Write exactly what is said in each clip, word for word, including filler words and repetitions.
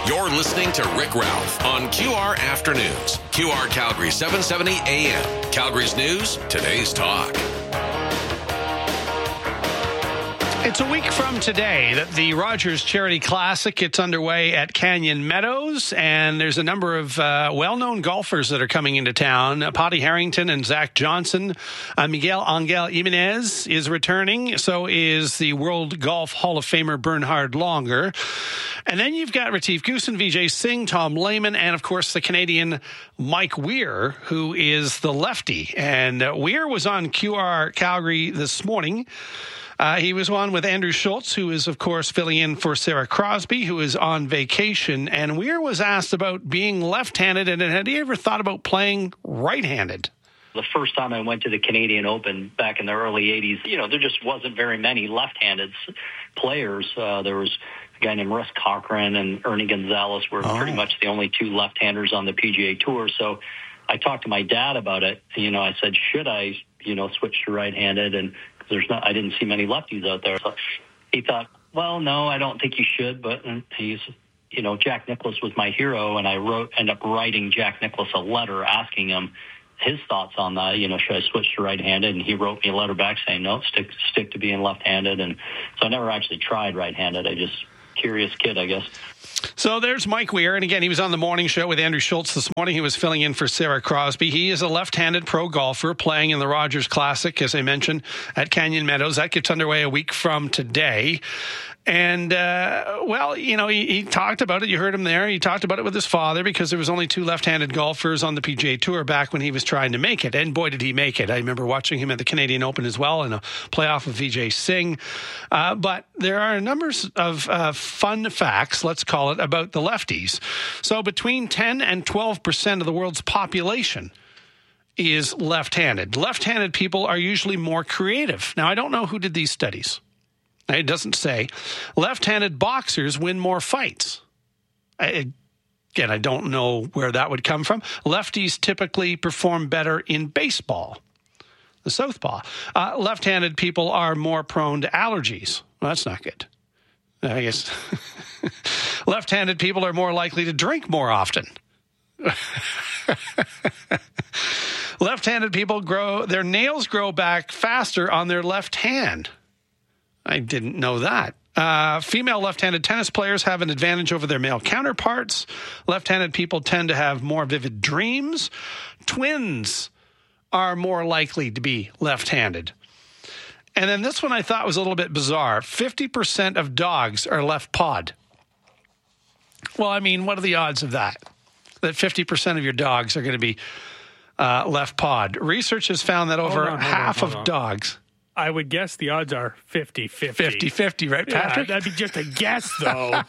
You're listening to Rick Ralph on Q R Afternoons. Q R Calgary seven seventy A M. Calgary's news, today's talk. It's a week from today that the Rogers Charity Classic gets underway at Canyon Meadows, and there's a number of uh, well-known golfers that are coming into town. Uh, Potty Harrington and Zach Johnson. Uh, Miguel Angel Jimenez is returning. So is the World Golf Hall of Famer Bernhard Longer. And then you've got Retief Goosen, Vijay Singh, Tom Lehman, and, of course, the Canadian Mike Weir, who is the lefty. And uh, Weir was on Q R Calgary this morning. Uh, he was on with Andrew Schultz, who is, of course, filling in for Sarah Crosby, who is on vacation. And Weir was asked about being left-handed, and had he ever thought about playing right-handed? The first time I went to the Canadian Open back in the early eighties, you know, there just wasn't very many left-handed players. Uh, there was a guy named Russ Cochran and Ernie Gonzalez were oh. pretty much the only two left-handers on the P G A Tour. So I talked to my dad about it. You know, I said, should I, you know, switch to right-handed? And there's not, I didn't see many lefties out there. So he thought, well, no, I don't think you should. But he's, you know, Jack Nicklaus was my hero, and I wrote, ended up writing Jack Nicklaus a letter asking him his thoughts on that. You know, should I switch to right-handed? And he wrote me a letter back saying, no, stick stick to being left-handed. And so I never actually tried right-handed. I just curious kid, I guess. So there's Mike Weir, and again, he was on the morning show with Andrew Schultz this morning. He was filling in for Sarah Crosby. He is a left-handed pro golfer playing in the Rogers Classic, as I mentioned, at Canyon Meadows. That gets underway a week from today. And, uh, well, you know, he, he talked about it. You heard him there. He talked about it with his father because there was only two left-handed golfers on the P G A Tour back when he was trying to make it. And boy, did he make it. I remember watching him at the Canadian Open as well in a playoff with Vijay Singh. Uh, but there are numbers of uh, fun facts, let's call it, about the lefties. So between ten and twelve percent of the world's population is left-handed. Left-handed people are usually more creative. Now, I don't know who did these studies. It doesn't say. Left-handed boxers win more fights. I, again, I don't know where that would come from. Lefties typically perform better in baseball, the southpaw. Uh, left-handed people are more prone to allergies. Well, that's not good. I guess left-handed people are more likely to drink more often. Left-handed people grow, their nails grow back faster on their left hand. I didn't know that. Uh, female left-handed tennis players have an advantage over their male counterparts. Left-handed people tend to have more vivid dreams. Twins are more likely to be left-handed. And then this one I thought was a little bit bizarre. fifty percent of dogs are left-pawed. Well, I mean, what are the odds of that? That fifty percent of your dogs are going to be uh, left-pawed. Research has found that over on, half on, of on. dogs... I would guess the odds are fifty-fifty. fifty-fifty, right, Patrick? Yeah, that'd be just a guess, though.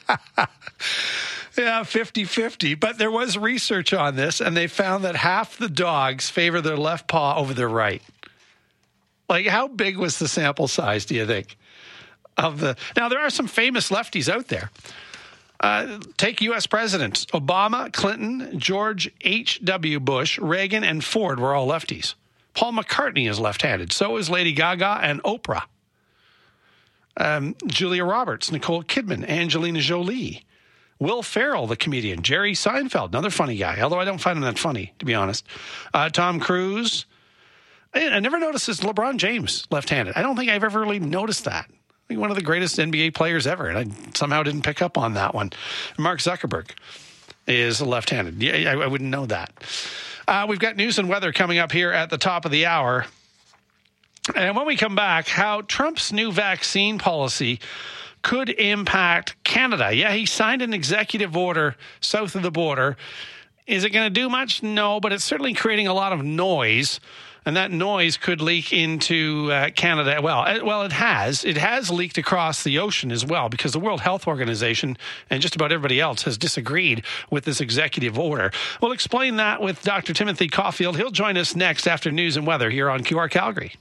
Yeah, fifty-fifty. But there was research on this, and they found that half the dogs favor their left paw over their right. Like, how big was the sample size, do you think? Of the Now, there are some famous lefties out there. Uh, take U S presidents. Obama, Clinton, George H W. Bush, Reagan, and Ford were all lefties. Paul McCartney is left-handed. So is Lady Gaga and Oprah. Um, Julia Roberts, Nicole Kidman, Angelina Jolie. Will Ferrell, the comedian. Jerry Seinfeld, another funny guy, although I don't find him that funny, to be honest. Uh, Tom Cruise. I, I never noticed this LeBron James left-handed. I don't think I've ever really noticed that. I think one of the greatest N B A players ever, and I somehow didn't pick up on that one. Mark Zuckerberg is left-handed. Yeah, I, I wouldn't know that. Uh, we've got news and weather coming up here at the top of the hour. And when we come back, how Trump's new vaccine policy could impact Canada. Yeah, he signed an executive order south of the border. Is it going to do much? No, but it's certainly creating a lot of noise. And that noise could leak into uh, Canada. Well, it, well, it has. It has leaked across the ocean as well, because the World Health Organization and just about everybody else has disagreed with this executive order. We'll explain that with Doctor Timothy Caulfield. He'll join us next after news and weather here on Q R Calgary.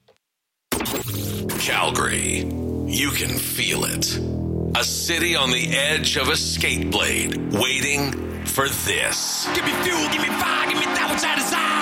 Calgary, you can feel it. A city on the edge of a skate blade, waiting for this. Give me fuel, give me fire, give me that which I desire.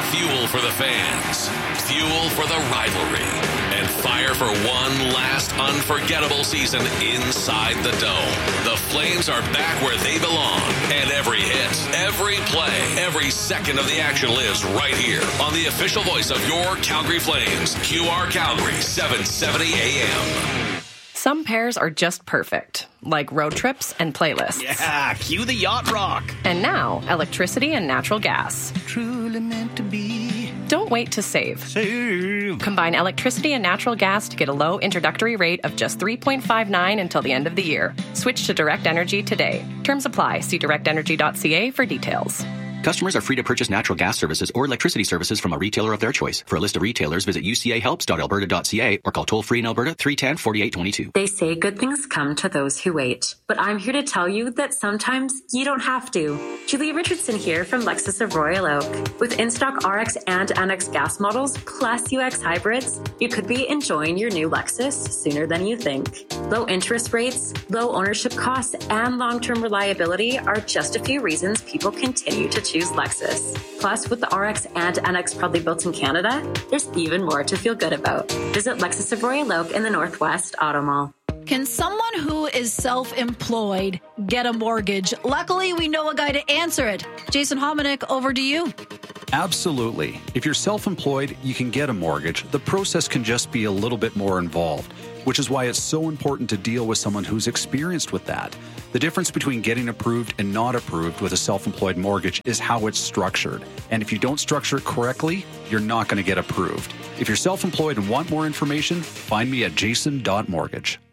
Fuel for the fans, fuel for the rivalry, and fire for one last unforgettable season inside the Dome. The Flames are back where they belong, and every hit, every play, every second of the action lives right here on the official voice of your Calgary Flames, Q R Calgary, seven seventy A M. Some pairs are just perfect, like road trips and playlists. Yeah, cue the yacht rock. And now, electricity and natural gas. Truly meant to be. Don't wait to save. Save. Combine electricity and natural gas to get a low introductory rate of just three point five nine until the end of the year. Switch to Direct Energy today. Terms apply. See direct energy dot c a for details. Customers are free to purchase natural gas services or electricity services from a retailer of their choice. For a list of retailers, visit u c a helps dot alberta dot c a or call toll-free in Alberta three one zero, four eight two two. They say good things come to those who wait. But I'm here to tell you that sometimes you don't have to. Julia Richardson here from Lexus of Royal Oak. With in-stock R X and N X gas models plus U X hybrids, you could be enjoying your new Lexus sooner than you think. Low interest rates, low ownership costs, and long-term reliability are just a few reasons people continue to choose Lexus. Plus, with the R X and N X proudly built in Canada, there's even more to feel good about. Visit Lexus of Royal Oak in the Northwest Auto Mall. Can someone who is self-employed get a mortgage? Luckily, we know a guy to answer it. Jason Hominick, over to you. Absolutely. If you're self-employed, you can get a mortgage. The process can just be a little bit more involved, which is why it's so important to deal with someone who's experienced with that. The difference between getting approved and not approved with a self-employed mortgage is how it's structured. And if you don't structure it correctly, you're not going to get approved. If you're self-employed and want more information, find me at jason dot mortgage.